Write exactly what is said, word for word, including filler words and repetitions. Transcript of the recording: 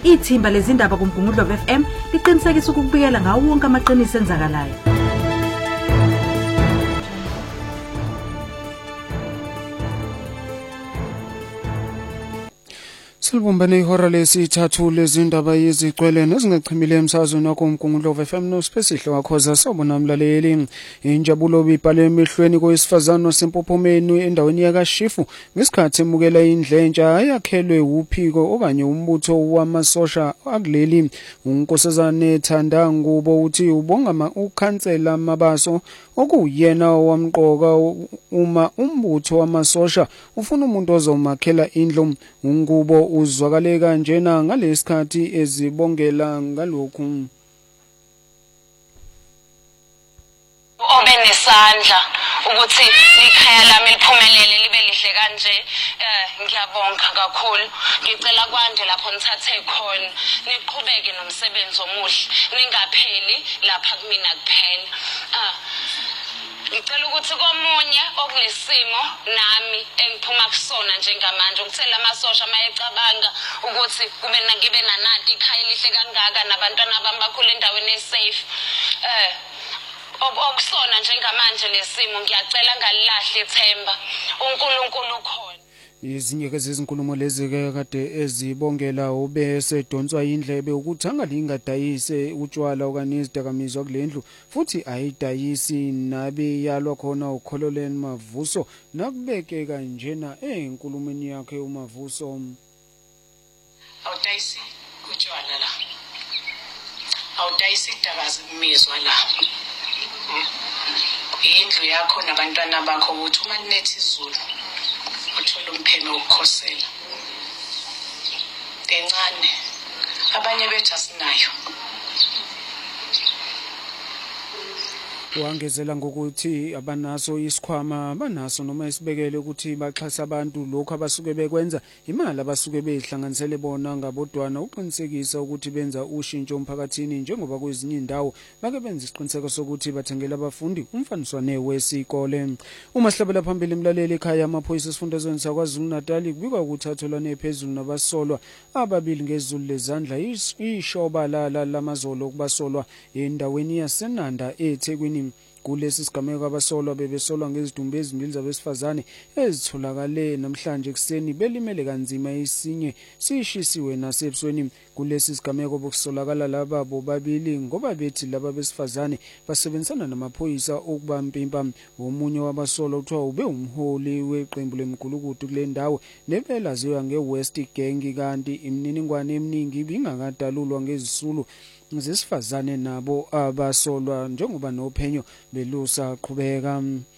Ithimba lezindaba kuMgungundlovu F M liqinisekisa ukubikela ngawo wonke amaqiniso enzakalayo. Silbumbane ihora lesithathu lezindaba yezigcwele nezingachimile emsazweni wakho uMgungundlovu F M noSipesihle wakhoza sobona mlaleli. Injabulo bibhale emehlweni kowesifazana wasempophomeni endaweni yakaShifu ngesikhathi emukela indlentsha ayakhelwe uphiko okanye umbutho wamasosha akuleli. uNkosazane Thanda Ngubo uthi ubonga ukhansela Mabaso okuyena wamqoka uma umbutho wamasosha ufuna umuntu ozomakhela indlu. uNgubo uzwakale kanjena ngalesikhathi ezibongela ngalokhu. Obe nesandla ukuthi ikhaya lami liphumelele libe lihle kanje. Eh ngiyabonga kakhulu. Ngicela kwande lapho nithathe khona niqhubeke nomsebenzi omuhle. Ningapheli lapha kumina kuphela. Ah ngicela ukuthi komunye okunesimo nami engiphuma kusona njengamanje ukuthela amasosha mayecabanga ukuthi kube ngibe nananti ikhaya lihle kangaka nabantwana bami bakhule endaweni esafe. Eh okusona njengamanje lesimo ngiyacela ngalilahle ithemba uNkulunkulu ukhona. Izinye ke zezinkulumo lezi ke kade ezibongela ubese donswa indlebe ukuthi angalingadayise utshwala okanye izidakamizwa kulendlu futhi ayidayisi nabe yalwa khona ukhololeni Mavuso nakubeke kanjena enkulumeni yakhe uMavuso. Awudayisi utshwala la, awudayisi idakazi kumizwa la. Indlu yakho nabantwana bakho ukuthi uma linethi izulu uthola umpheme wokukhosela. Encane abanye bethu asinayo. Wangezela ngokuthi abanaso isikhwama banaso noma isibekele ukuthi baxhasa abantu lokho abasuke bekwenza imali abasuke behlanganisele bona ngabodwana uqinisekisa ukuthi benza ushintsho umphakathini njengoba kwezinye indawo bake benza isiqiniseko sokuthi bathengela abafundi umfaniswane wesikole. Uma sihlabela phambili imlaleli ekhaya amaphoyisa esifundazweni saKwaZulu Natal kubikwa ukuthathelwa nephezulu nabasolwa ababili ngezulu lezandla ishoba la lamazolo okubasolwa endaweni yaseNanda eThekwini. Kulesi sigameko abasolwa bebesolwa ngezidumbu ezimbili zabesifazane ezitholakale namhlanje ekseni belimele kanzima isinye sishisiwe nasebusweni. Kulesi sigameko bokusolakala laba bobabili ngoba bethi laba besifazane basebenzisana namaphoyisa okubambimpa. Omunye wabasolwa kuthiwa ube umholi weqembu lemgulukudu kule ndawo nebelaziwa ngeWest Gang kanti imininingwane eminingi ibingakadalulwa ngezisulu zesifazane nabo abasolwa njengoba nophenyo belusa qhubeka.